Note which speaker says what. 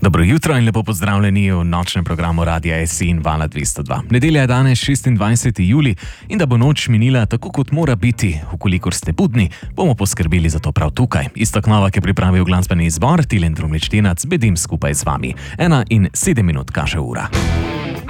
Speaker 1: Dobro jutro in lepo pozdravljeni v nočnem programu Radia SI in Vala 202. Nedelja je danes 26. juli in da bo noč minila tako, kot mora biti, vkolikor ste budni, bomo poskrbeli za to prav tukaj. Iztok Novak je pripravil glasbeni izbor, Tilen Drumlič Tenac, bedim skupaj z vami. 1:07 kaže ura.